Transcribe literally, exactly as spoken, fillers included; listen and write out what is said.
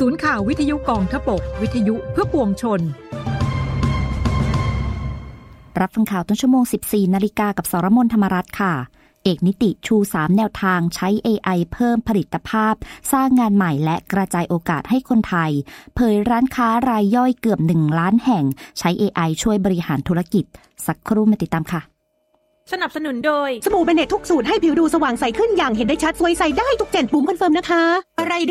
ศูนย์ข่าววิทยุกองทพบกวิทยุเพื่อปวงชนรับฟังข่าวต้นชั่วโมง สิบสี่นาฬิกากับสรมนธรรมรัตน์ค่ะเอกนิติชูสามแนวทางใช้ เอ ไอ เพิ่มผลิตภาพสร้างงานใหม่และกระจายโอกาสให้คนไทยเผยร้านค้ารายย่อยเกือบหนึ่งล้านแห่งใช้ เอ ไอ ช่วยบริหารธุรกิจสักครู่มาติดตามค่ะสนับสนุนโดยสบู่เบเนตทุกสูตรให้ผิวดูสว่างใสขึ้นอย่างเห็นได้ชัดสวยใสได้ทุกเจนปุ่มคอนเฟิร์มนะคะอะไร